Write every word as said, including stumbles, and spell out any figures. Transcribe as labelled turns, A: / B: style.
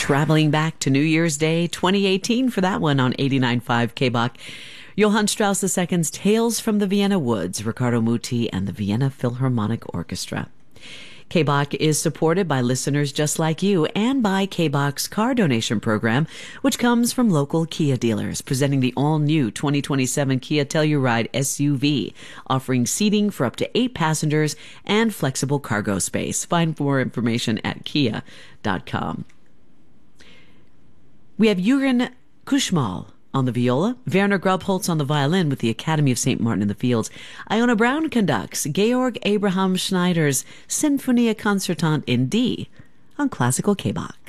A: traveling back to New Year's Day twenty eighteen for that one on eighty-nine point five K B A C. Johann Strauss the Second's Tales from the Vienna Woods, Riccardo Muti and the Vienna Philharmonic Orchestra. K B A C is supported by listeners just like you and by K B A C's car donation program, which comes from local Kia dealers, presenting the all-new twenty twenty-seven Kia Telluride S U V, offering seating for up to eight passengers and flexible cargo space. Find more information at kia dot com. We have Jürgen Kuschmal on the viola, Werner Grubholz on the violin with the Academy of Saint Martin in the Fields. Iona Brown conducts Georg Abraham Schneider's Sinfonia Concertante in D on Classical K B A C.